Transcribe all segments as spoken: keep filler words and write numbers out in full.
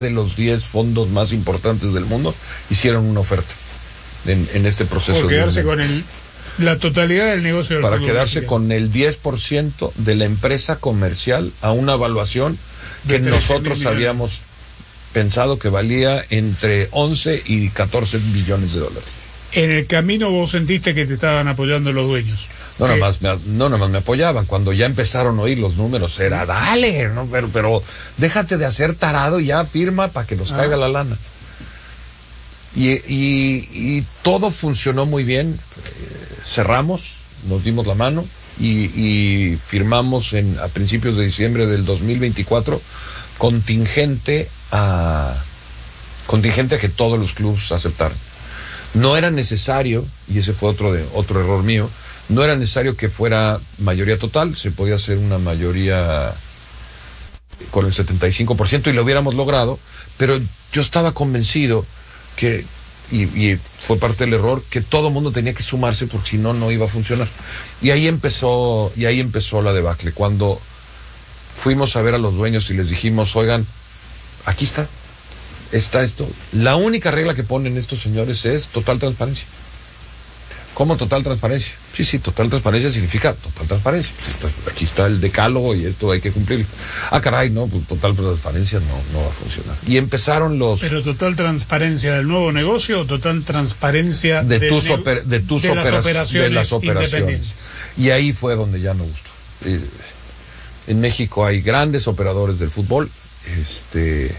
de los diez fondos más importantes del mundo hicieron una oferta en, en este proceso. Por quedarse de con el, la totalidad del negocio del Para fútbol quedarse mexicano. con el diez por ciento de la empresa comercial a una evaluación que nosotros habíamos pensado que valía entre once y catorce billones de dólares. En el camino vos sentiste que te estaban apoyando los dueños. No, nada más me, no, nada más me apoyaban. Cuando ya empezaron a oír los números, era dale, ¿no? pero, pero déjate de hacer tarado y ya firma para que nos ah. caiga la lana. Y, y, y todo funcionó muy bien. Eh, cerramos, nos dimos la mano y, y firmamos en, a principios de diciembre del dos mil veinticuatro contingente a contingente a que todos los clubes aceptaran. No era necesario, y ese fue otro de otro error mío, no era necesario que fuera mayoría total, se podía hacer una mayoría con el setenta y cinco por ciento y lo hubiéramos logrado, pero yo estaba convencido que, y, y fue parte del error, que todo el mundo tenía que sumarse porque si no, no iba a funcionar. Y ahí empezó, y ahí empezó la debacle. Cuando fuimos a ver a los dueños y les dijimos, oigan, aquí está, está esto. La única regla que ponen estos señores es total transparencia. ¿Cómo total transparencia? Sí, sí, total transparencia significa total transparencia. Pues está, aquí está el decálogo y esto hay que cumplirlo. Ah, caray, no, pues total transparencia no, no va a funcionar. Y empezaron los... ¿Pero total transparencia del nuevo negocio o total transparencia de tus, ne- oper- de tus de opera- las operaciones, de las operaciones? Y ahí fue donde ya no gustó. Eh, en México hay grandes operadores del fútbol, este...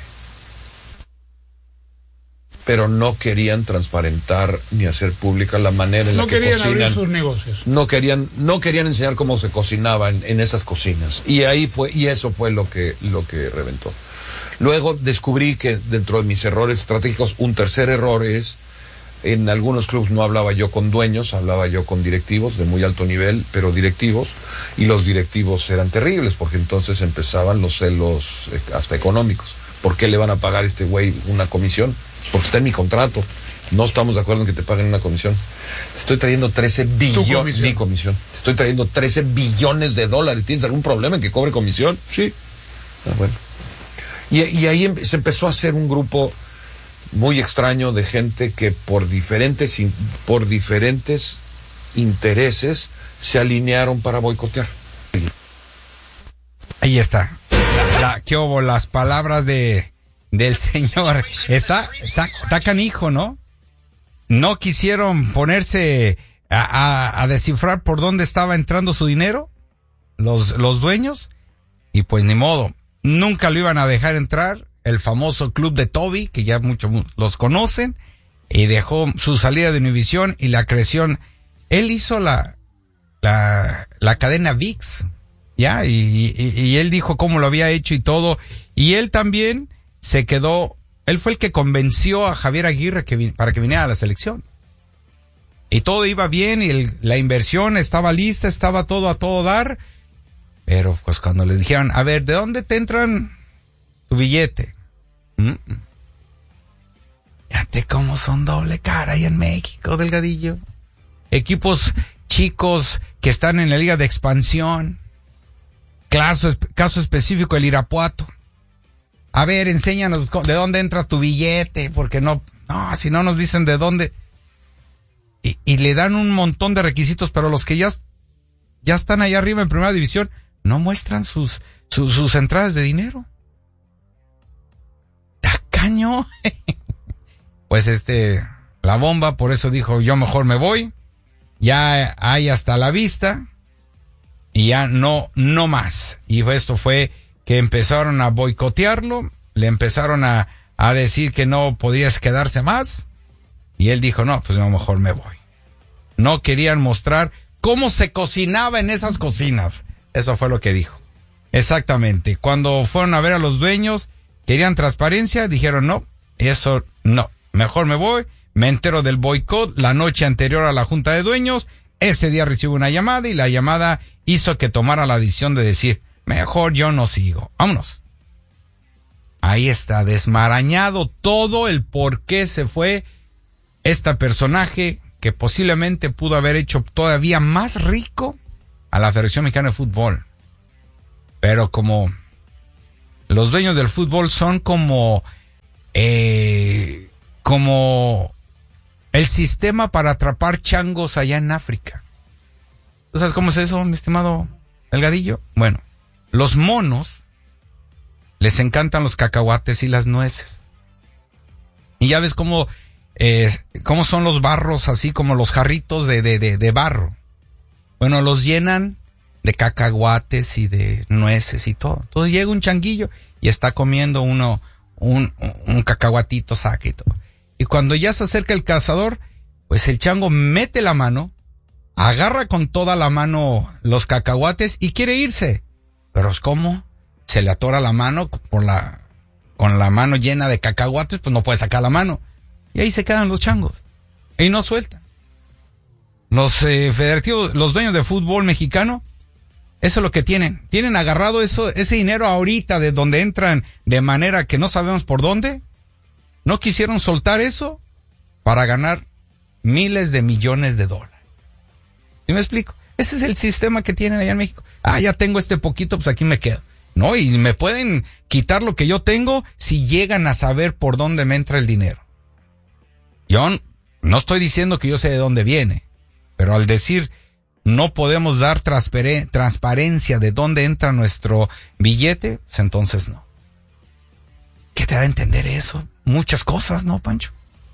pero no querían transparentar ni hacer pública la manera en no la que querían cocinan. abrir sus negocios. No querían, no querían enseñar cómo se cocinaba en, en esas cocinas. Y ahí fue, y eso fue lo que, lo que reventó. Luego descubrí que dentro de mis errores estratégicos, un tercer error es, en algunos clubes no hablaba yo con dueños, hablaba yo con directivos de muy alto nivel, pero directivos, y los directivos eran terribles, porque entonces empezaban los celos eh, hasta económicos. ¿Por qué le van a pagar a este güey una comisión? Porque está en mi contrato. No estamos de acuerdo en que te paguen una comisión. Te estoy trayendo trece billones. Mi comisión. Te estoy trayendo trece billones de dólares. ¿Tienes algún problema en que cobre comisión? Sí. Ah, bueno. Y, y ahí em- se empezó a hacer un grupo muy extraño de gente que por diferentes, in- por diferentes intereses se alinearon para boicotear. Ahí está. La, la, ¿qué hubo? Las palabras de del señor. Está, está, está canijo, ¿no? No quisieron ponerse a, a, a descifrar por dónde estaba entrando su dinero, los, los dueños, y pues ni modo. Nunca lo iban a dejar entrar, el famoso club de Toby, que ya muchos los conocen, y dejó su salida de Univisión y la creación. Él hizo la, la, la cadena V I X, ya, y, y, y él dijo cómo lo había hecho y todo, y él también se quedó, él fue el que convenció a Javier Aguirre que vin, para que viniera a la selección. Y todo iba bien, y el, la inversión estaba lista, estaba todo a todo dar, pero pues cuando les dijeron, a ver, ¿de dónde te entran tu billete? Mm-mm. Fíjate cómo son doble cara ahí en México, Delgadillo. Equipos chicos que están en la liga de expansión. Caso, caso específico, el Irapuato. A ver, enséñanos de dónde entra tu billete, porque no, no, si no nos dicen de dónde. Y, y le dan un montón de requisitos, pero los que ya, ya están allá arriba en primera división no muestran sus, sus, sus entradas de dinero. Tacaño. Pues este, la bomba, por eso dijo, yo mejor me voy. Ya hay hasta la vista. Y ya no, no más. Y esto fue que empezaron a boicotearlo, le empezaron a, a decir que no podías quedarse más, y él dijo, no, pues yo mejor me voy. No querían mostrar cómo se cocinaba en esas cocinas. Eso fue lo que dijo. Exactamente. Cuando fueron a ver a los dueños, querían transparencia, dijeron, no, eso no, mejor me voy. Me entero del boicot la noche anterior a la junta de dueños. Ese día recibo una llamada, y la llamada hizo que tomara la decisión de decir, mejor yo no sigo. Vámonos. Ahí está, desmarañado todo el por qué se fue este personaje que posiblemente pudo haber hecho todavía más rico a la Federación Mexicana de Fútbol. Pero como los dueños del fútbol son como eh, como el sistema para atrapar changos allá en África. ¿Tú sabes cómo es eso, mi estimado Delgadillo? Bueno, los monos les encantan los cacahuates y las nueces. Y ya ves cómo, eh, cómo son los barros, así como los jarritos de, de, de, de barro. Bueno, los llenan de cacahuates y de nueces y todo. Entonces llega un changuillo y está comiendo uno, un, un cacahuatito, saca y todo. Y cuando ya se acerca el cazador, pues el chango mete la mano, agarra con toda la mano los cacahuates y quiere irse. Pero ¿cómo? Se le atora la mano por la, con la mano llena de cacahuates, pues no puede sacar la mano. Y ahí se quedan los changos. Y no sueltan. Los eh, federativos, los dueños de fútbol mexicano, eso es lo que tienen. Tienen agarrado eso, ese dinero ahorita de donde entran de manera que no sabemos por dónde. No quisieron soltar eso para ganar miles de millones de dólares. ¿Sí me explico? Ese es el sistema que tienen allá en México. Ah, ya tengo este poquito, pues aquí me quedo. No, y me pueden quitar lo que yo tengo si llegan a saber por dónde me entra el dinero. Yo no estoy diciendo que yo sé de dónde viene, pero al decir no podemos dar transpare- transparencia de dónde entra nuestro billete, pues entonces no. ¿Qué te da a entender eso? Muchas cosas, ¿no, Pancho?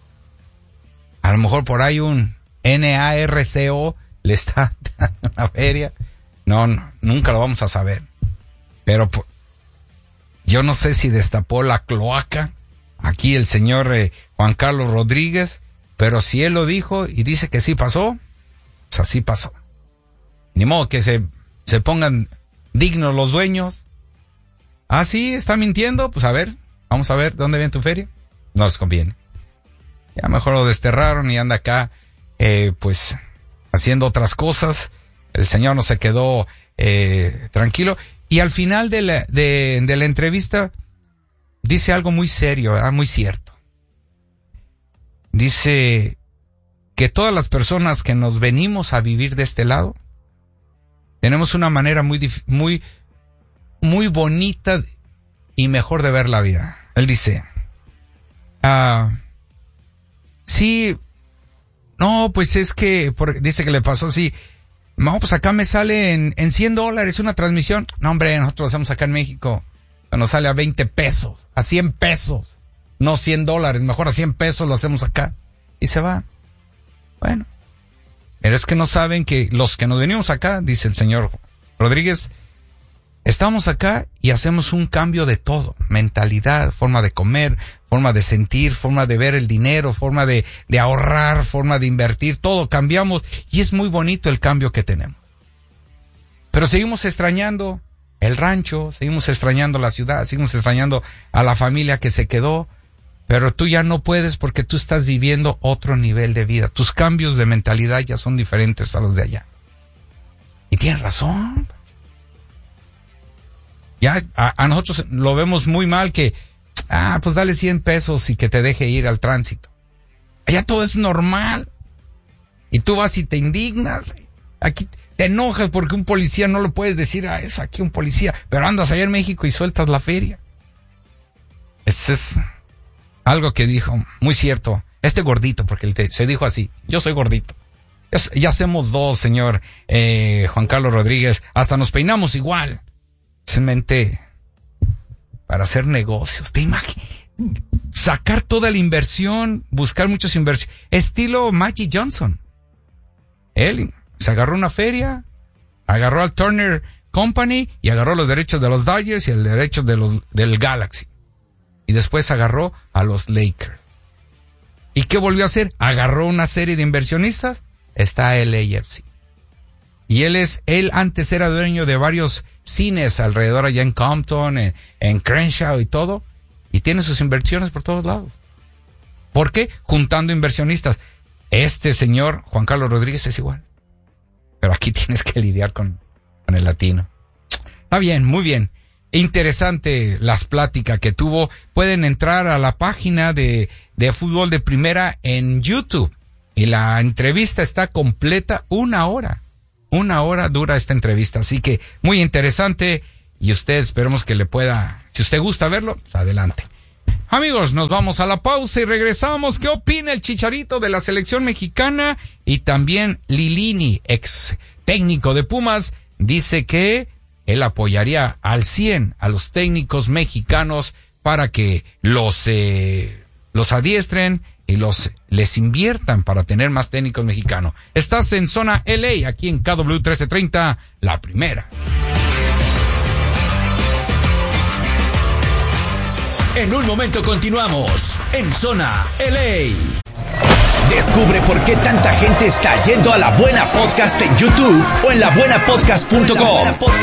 A lo mejor por ahí un N A R C O le está dando una feria. No, no, nunca lo vamos a saber. Pero por, yo no sé si destapó la cloaca aquí el señor eh, Juan Carlos Rodríguez, pero si él lo dijo y dice que sí pasó, pues así pasó. Ni modo que se, se pongan dignos los dueños. Ah, sí, está mintiendo, pues a ver, vamos a ver, ¿dónde viene tu feria? No les conviene. Ya mejor lo desterraron y anda acá, eh, pues, haciendo otras cosas. El señor no se quedó eh, tranquilo. Y al final de la, de, de la entrevista dice algo muy serio, ¿verdad? Muy cierto. Dice que todas las personas que nos venimos a vivir de este lado tenemos una manera muy, muy, muy bonita y mejor de ver la vida. Él dice, ah, sí, no, pues es que, por, dice que le pasó así, no, pues acá me sale en, en cien dólares una transmisión. No, hombre, nosotros lo hacemos acá en México, nos sale a veinte pesos, a cien pesos, no cien dólares, mejor a cien pesos lo hacemos acá. Y se va. Bueno, pero es que no saben que los que nos venimos acá, dice el señor Rodríguez, estamos acá y hacemos un cambio de todo, mentalidad, forma de comer, forma de sentir, forma de ver el dinero, forma de, de ahorrar, forma de invertir, todo cambiamos y es muy bonito el cambio que tenemos. Pero seguimos extrañando el rancho, seguimos extrañando la ciudad, seguimos extrañando a la familia que se quedó, pero tú ya no puedes porque tú estás viviendo otro nivel de vida. Tus cambios de mentalidad ya son diferentes a los de allá. Y tienes razón. Ya a, a nosotros lo vemos muy mal que, ah, pues dale cien pesos y que te deje ir al tránsito. Allá todo es normal. Y tú vas y te indignas. Aquí te enojas porque un policía no lo puedes decir a eso, aquí un policía. Pero andas allá en México y sueltas la feria. Eso es algo que dijo, muy cierto. Este gordito, porque él te, se dijo así, yo soy gordito. Ya, ya hacemos dos, señor eh, Juan Carlos Rodríguez. Hasta nos peinamos igual. Mente para hacer negocios, te imaginas, sacar toda la inversión, buscar muchos inversiones, estilo Magic Johnson. Él se agarró una feria, agarró al Turner Company y agarró los derechos de los Dodgers y el derecho de los del Galaxy. Y después agarró a los Lakers. ¿Y qué volvió a hacer? Agarró una serie de inversionistas, está el L A F C. Y él es, él antes era dueño de varios cines alrededor allá en Compton, en, en Crenshaw y todo, y tiene sus inversiones por todos lados. ¿Por qué? Juntando inversionistas. Este señor, Juan Carlos Rodríguez, es igual. Pero aquí tienes que lidiar con, con el latino. Está bien, muy bien. Interesante las pláticas que tuvo. Pueden entrar a la página de, de Fútbol de Primera en YouTube. Y la entrevista está completa, una hora. Una hora dura esta entrevista, así que muy interesante y usted esperemos que le pueda, si usted gusta verlo, pues adelante. Amigos, nos vamos a la pausa y regresamos. ¿Qué opina el Chicharito de la selección mexicana? Y también Lilini, ex técnico de Pumas, dice que él apoyaría al cien a los técnicos mexicanos para que los eh, los adiestren y los les inviertan para tener más técnicos mexicanos. Estás en Zona L A, aquí en K W trece treinta, la primera. En un momento continuamos en Zona L A. Descubre por qué tanta gente está yendo a La Buena Podcast en YouTube o en la buena podcast punto com.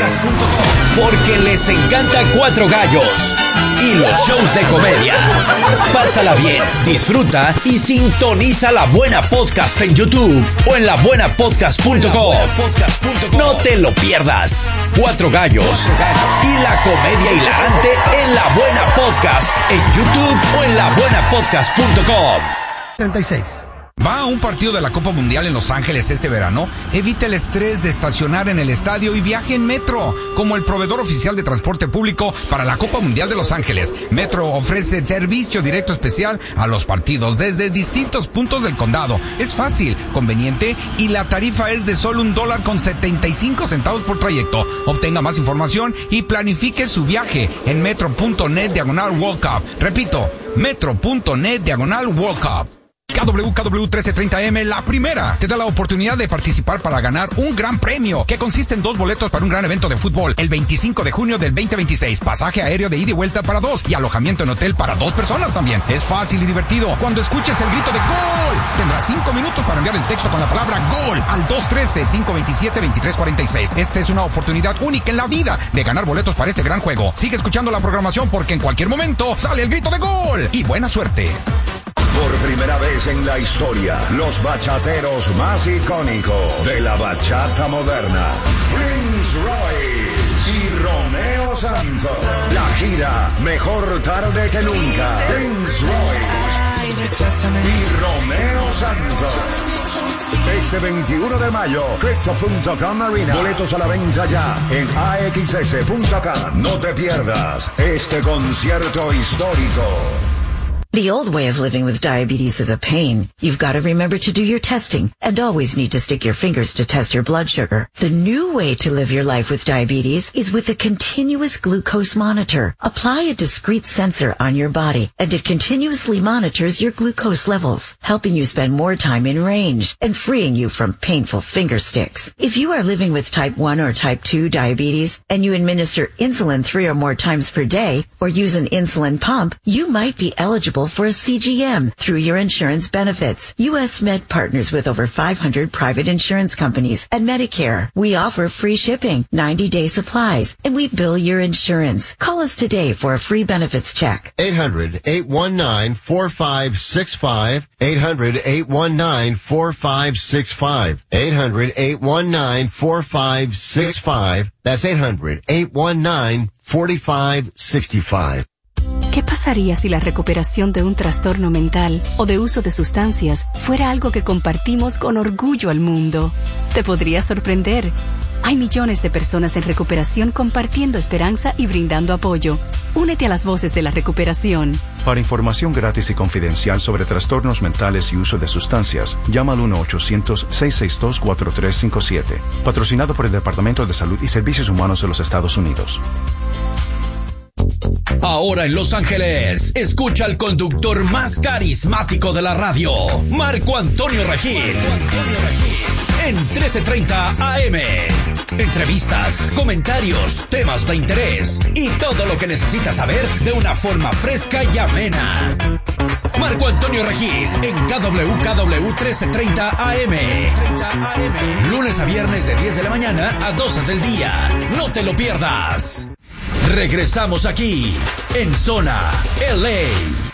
Porque les encanta Cuatro Gallos y los shows de comedia. Pásala bien, disfruta y sintoniza La Buena Podcast en YouTube o en la buena podcast punto com. No te lo pierdas. Cuatro Gallos y la comedia hilarante en La Buena Podcast en YouTube o en la buena podcast punto com. treinta y seis. ¿Va a un partido de la Copa Mundial en Los Ángeles este verano? Evite el estrés de estacionar en el estadio y viaje en Metro, como el proveedor oficial de transporte público para la Copa Mundial de Los Ángeles. Metro ofrece servicio directo especial a los partidos desde distintos puntos del condado. Es fácil, conveniente y la tarifa es de solo un dólar con setenta y cinco centavos por trayecto. Obtenga más información y planifique su viaje en metro punto net diagonal World Cup. Repito, metro punto net diagonal World Cup. K W K W trece treinta M, la primera, te da la oportunidad de participar para ganar un gran premio, que consiste en dos boletos para un gran evento de fútbol, el veinticinco de junio del veinte veintiséis, pasaje aéreo de ida y vuelta para dos, y alojamiento en hotel para dos personas también. Es fácil y divertido. Cuando escuches el grito de ¡Gol!, tendrás cinco minutos para enviar el texto con la palabra ¡Gol! Al dos uno tres, cinco dos siete, dos tres cuatro seis. Esta es una oportunidad única en la vida de ganar boletos para este gran juego. Sigue escuchando la programación porque en cualquier momento sale el grito de ¡Gol! Y buena suerte. Por primera vez en la historia, los bachateros más icónicos de la bachata moderna, Prince Royce y Romeo Santos. La gira Mejor Tarde que Nunca. Prince Royce y Romeo Santos. Este veintiuno de mayo, Crypto punto com Arena. Boletos a la venta ya en A X S punto com. No te pierdas este concierto histórico. The old way of living with diabetes is a pain. You've got to remember to do your testing and always need to stick your fingers to test your blood sugar. The new way to live your life with diabetes is with a continuous glucose monitor. Apply a discrete sensor on your body and it continuously monitors your glucose levels, helping you spend more time in range and freeing you from painful finger sticks. If you are living with type one or type two diabetes and you administer insulin three or more times per day or use an insulin pump, you might be eligible for a C G M through your insurance benefits. U S Med partners with over five hundred private insurance companies and Medicare. We offer free shipping, ninety day supplies, and we bill your insurance. Call us today for a free benefits check. eight hundred, eight one nine, four five six five. eight hundred, eight one nine, four five six five. eight hundred, eight one nine, four five six five. That's eight hundred, eight one nine, four five six five. ¿Qué pasaría si la recuperación de un trastorno mental o de uso de sustancias fuera algo que compartimos con orgullo al mundo? Te podría sorprender. Hay millones de personas en recuperación compartiendo esperanza y brindando apoyo. Únete a las voces de la recuperación. Para información gratis y confidencial sobre trastornos mentales y uso de sustancias, llama al uno ochocientos, seis seis dos, cuatro tres cinco siete. Patrocinado por el Departamento de Salud y Servicios Humanos de los Estados Unidos. Ahora en Los Ángeles, escucha al conductor más carismático de la radio, Marco Antonio Regil. En trece treinta A M. Entrevistas, comentarios, temas de interés y todo lo que necesitas saber de una forma fresca y amena. Marco Antonio Regil en K W K W trece treinta A M. Lunes a viernes de diez de la mañana a doce del día. No te lo pierdas. Regresamos aquí en Zona L A.